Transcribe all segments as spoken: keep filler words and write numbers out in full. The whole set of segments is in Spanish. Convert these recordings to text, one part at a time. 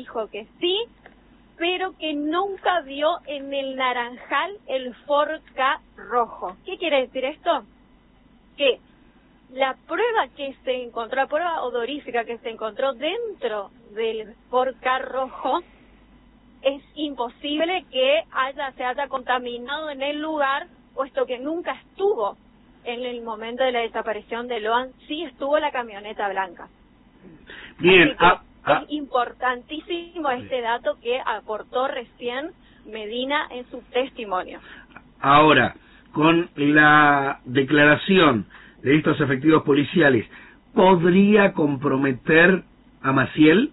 dijo que sí, pero que nunca vio en el Naranjal el Ford Ka rojo. ¿Qué quiere decir esto? Que la prueba que se encontró, la prueba odorífica que se encontró dentro del Ford Ka rojo, es imposible que haya se haya contaminado en el lugar, puesto que nunca estuvo en el momento de la desaparición de Loan, sí estuvo la camioneta blanca. Bien, ah, ah, es importantísimo este dato que aportó recién Medina en su testimonio. Ahora, con la declaración de estos efectivos policiales, ¿podría comprometer a Maciel?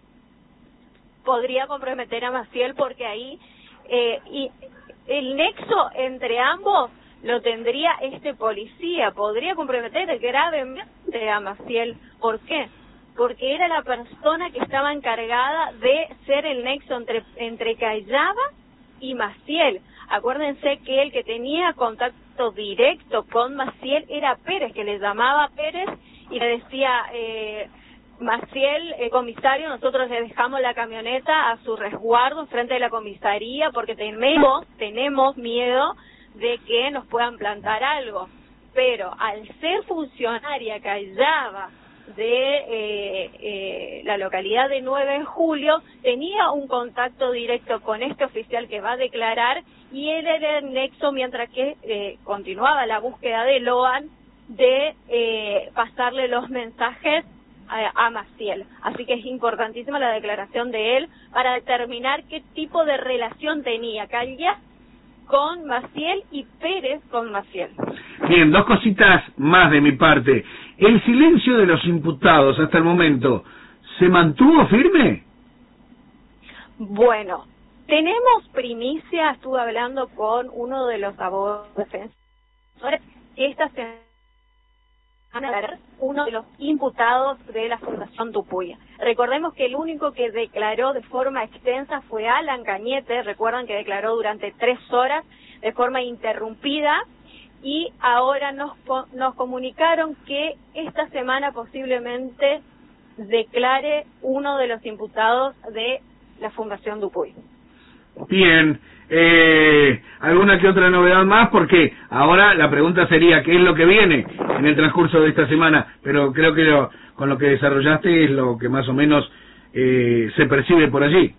Podría comprometer a Maciel porque ahí eh, y el nexo entre ambos lo tendría este policía, podría comprometer gravemente a Maciel. ¿Por qué? Porque era la persona que estaba encargada de ser el nexo entre, entre Callaba y Maciel. Acuérdense que el que tenía contacto directo con Maciel era Pérez, que le llamaba Pérez y le decía, eh, Maciel, eh, comisario, nosotros le dejamos la camioneta a su resguardo frente de la comisaría porque tenemos, tenemos miedo de que nos puedan plantar algo. Pero al ser funcionaria Callaba de eh, eh, la localidad de nueve de julio, tenía un contacto directo con este oficial que va a declarar y él era el nexo mientras que eh, continuaba la búsqueda de Loan de eh, pasarle los mensajes a, a Maciel. Así que es importantísima la declaración de él para determinar qué tipo de relación tenía Callaba con Maciel y Pérez con Maciel. Bien, dos cositas más de mi parte. ¿El silencio de los imputados hasta el momento se mantuvo firme? Bueno, tenemos primicia, estuve hablando con uno de los abogados defensores, esta semana uno de los imputados de la Fundación Tupuya. Recordemos que el único que declaró de forma extensa fue Alan Cañete, recuerdan que declaró durante tres horas de forma interrumpida, y ahora nos, nos comunicaron que esta semana posiblemente declare uno de los imputados de la Fundación Dupuy. Bien, eh, ¿alguna que otra novedad más? Porque ahora la pregunta sería ¿qué es lo que viene en el transcurso de esta semana? Pero creo que lo, con lo que desarrollaste es lo que más o menos eh, se percibe por allí.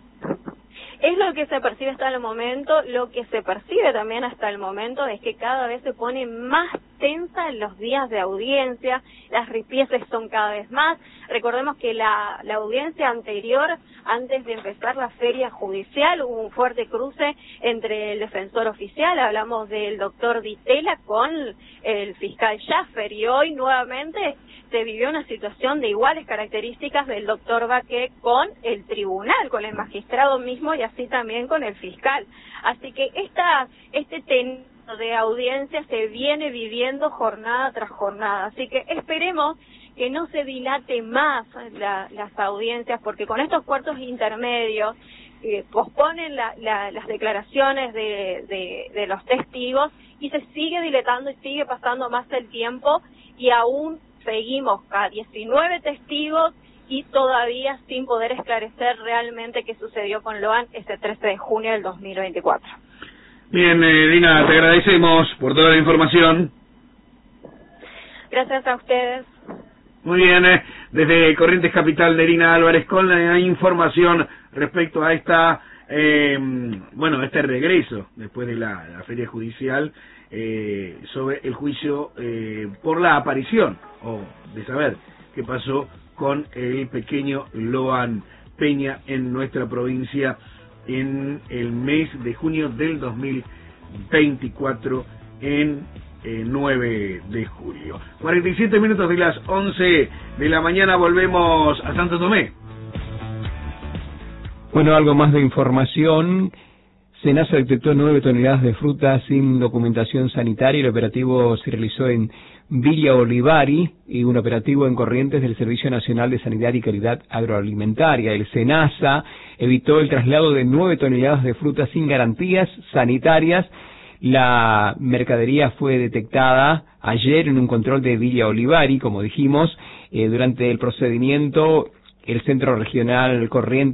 Es lo que se percibe hasta el momento. Lo que se percibe también hasta el momento es que cada vez se pone más tensa en los días de audiencia, las rispieces son cada vez más. Recordemos que la, la audiencia anterior, antes de empezar la feria judicial, hubo un fuerte cruce entre el defensor oficial, hablamos del doctor Ditela con el fiscal Schaffer, y hoy nuevamente se vivió una situación de iguales características del doctor Baqué con el tribunal, con el magistrado mismo y así también con el fiscal. Así que esta, este tenor de audiencia se viene viviendo jornada tras jornada. Así que esperemos que no se dilate más la, las audiencias, porque con estos cuartos intermedios eh, posponen la, la, las declaraciones de, de, de los testigos y se sigue dilatando y sigue pasando más el tiempo y aún seguimos a diecinueve testigos y todavía sin poder esclarecer realmente qué sucedió con Loan ese trece de junio del dos mil veinticuatro. Bien, eh, Dina, te agradecemos por toda la información. Gracias a ustedes. Muy bien, eh, desde Corrientes Capital, Nerina Álvarez con la información respecto a esta, eh, bueno, este regreso después de la, la feria judicial eh, sobre el juicio eh, por la aparición o de saber qué pasó con el pequeño Loan Peña en nuestra provincia en el mes de junio del dos mil veinticuatro en eh, nueve de julio. cuarenta y siete minutos de las once de la mañana, volvemos a Santo Tomé. Bueno, algo más de información. SENASA detectó nueve toneladas de fruta sin documentación sanitaria. El operativo se realizó en Villa Olivari y un operativo en Corrientes del Servicio Nacional de Sanidad y Calidad Agroalimentaria. El SENASA evitó el traslado de nueve toneladas de fruta sin garantías sanitarias. La mercadería fue detectada ayer en un control de Villa Olivari, como dijimos. Eh, durante el procedimiento, el Centro Regional Corrientes